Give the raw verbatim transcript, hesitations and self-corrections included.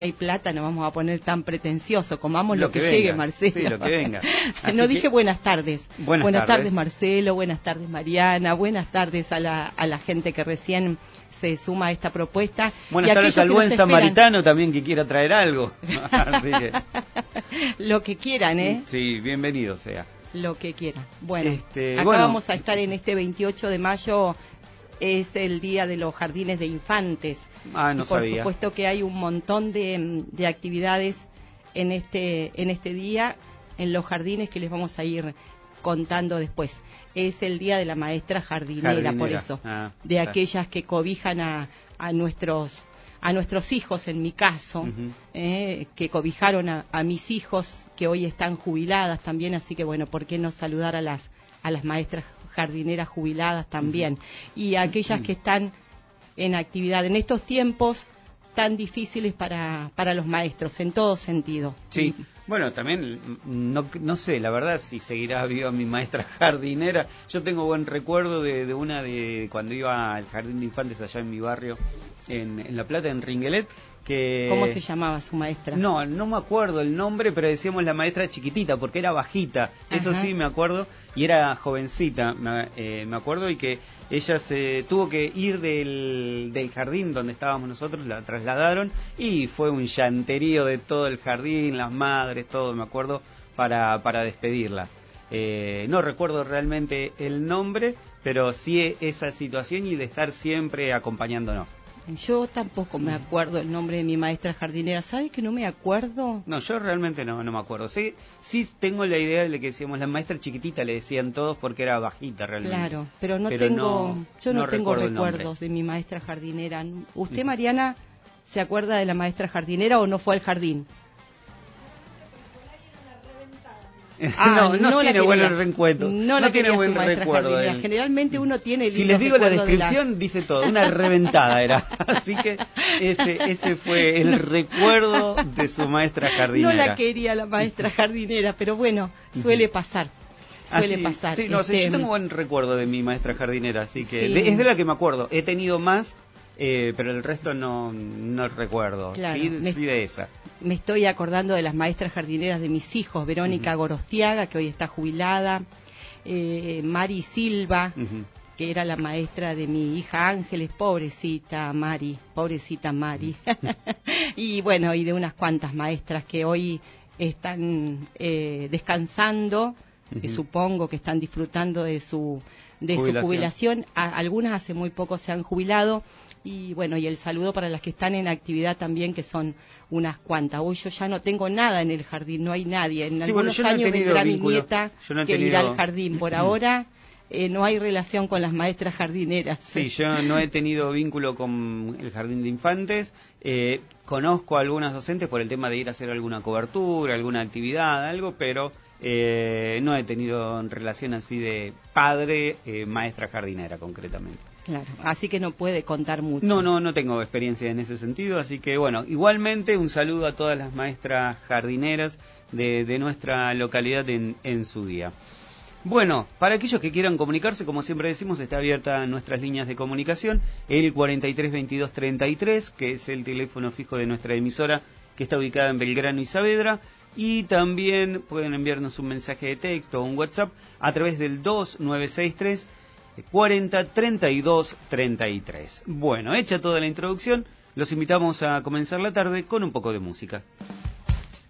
hay plata, no vamos a poner tan pretencioso, comamos lo, lo que, que llegue, Marcelo. Sí, lo que venga. Así no que... dije buenas tardes. Buenas, buenas tardes. tardes, Marcelo, buenas tardes, Mariana, buenas tardes a la, a la gente que recién se suma a esta propuesta. Buenas tardes al buen samaritano también que quiera traer algo. Así que... lo que quieran, ¿eh? Sí, bienvenido sea. Lo que quieran. Bueno, este, acá bueno, vamos a estar en este veintiocho de mayo, es el día de los jardines de infantes. Ah, no y por sabía. supuesto que hay un montón de, de actividades en este, en este día, en los jardines, que les vamos a ir contando después. Es el día de la maestra jardinera, jardinera. por eso, ah, de está. aquellas que cobijan a, a nuestros a nuestros hijos, en mi caso, uh-huh. eh, que cobijaron a, a mis hijos, que hoy están jubiladas también, así que bueno, ¿por qué no saludar a las a las maestras jardineras jubiladas también? Uh-huh. Y a aquellas uh-huh. que están en actividad en estos tiempos tan difíciles para, para los maestros, en todo sentido. Sí, bueno, también, no, no sé, la verdad, si seguirá viva mi maestra jardinera. Yo tengo buen recuerdo de, de una de cuando iba al jardín de infantes allá en mi barrio, en, en La Plata, en Ringuelet, que... ¿Cómo se llamaba su maestra? No, no me acuerdo el nombre, pero decíamos la maestra chiquitita, porque era bajita, eso Ajá. sí me acuerdo, y era jovencita, me, eh, me acuerdo, y que ella se tuvo que ir del, del jardín donde estábamos nosotros, la trasladaron, y fue un llanterío de todo el jardín, las madres, todo, me acuerdo, para, para despedirla. Eh, no recuerdo realmente el nombre, pero sí esa situación y de estar siempre acompañándonos. Yo tampoco me acuerdo el nombre de mi maestra jardinera. ¿Sabes que no me acuerdo? No, yo realmente no, no me acuerdo. Sí, sí tengo la idea de que decíamos la maestra chiquitita, le decían todos porque era bajita realmente. Claro, pero no pero tengo, no, yo no, no tengo recuerdo recuerdos de mi maestra jardinera. ¿Usted, Mariana, se acuerda de la maestra jardinera o no fue al jardín? Ah, no, no, no tiene buen recuerdo. No, no tiene buen recuerdo. Generalmente uno tiene. Si les digo la descripción, de la... dice todo. Una reventada era. Así que ese, ese fue el recuerdo de su maestra jardinera. No la quería la maestra jardinera, pero bueno, suele pasar. Suele así, pasar. Sí, no, este... sí, yo tengo buen recuerdo de mi maestra jardinera, así que sí. de, es de la que me acuerdo. He tenido más. Eh, pero el resto no, no recuerdo, claro, sí, me, sí de esa. Me estoy acordando de las maestras jardineras de mis hijos, Verónica uh-huh. Gorostiaga, que hoy está jubilada, eh, Mari Silva, uh-huh. que era la maestra de mi hija Ángeles, pobrecita Mari, pobrecita Mari, uh-huh. y bueno, y de unas cuantas maestras que hoy están eh, descansando, uh-huh. que supongo que están disfrutando de su... de jubilación. su jubilación, a, algunas hace muy poco se han jubilado, y bueno, y el saludo para las que están en actividad también, que son unas cuantas. Hoy yo ya no tengo nada en el jardín, no hay nadie. En sí, algunos bueno, años no vendrá vínculo. mi nieta no que tenido... irá al jardín. Por ahora eh, no hay relación con las maestras jardineras. Sí, yo no he tenido vínculo con el jardín de infantes. Eh, conozco a algunas docentes por el tema de ir a hacer alguna cobertura, alguna actividad, algo, pero eh, no he tenido relación así de padre, eh, maestra jardinera concretamente. Claro, así que no puede contar mucho. No, no, no tengo experiencia en ese sentido, así que bueno, igualmente un saludo a todas las maestras jardineras de, de nuestra localidad en, en su día. Bueno, para aquellos que quieran comunicarse, como siempre decimos, está abierta nuestras líneas de comunicación, el cuarenta y tres veintidós treinta y tres, que es el teléfono fijo de nuestra emisora, que está ubicada en Belgrano y Saavedra, y también pueden enviarnos un mensaje de texto o un WhatsApp a través del dos nueve seis tres cuarenta treinta y dos treinta y tres. Bueno, hecha toda la introducción, los invitamos a comenzar la tarde con un poco de música.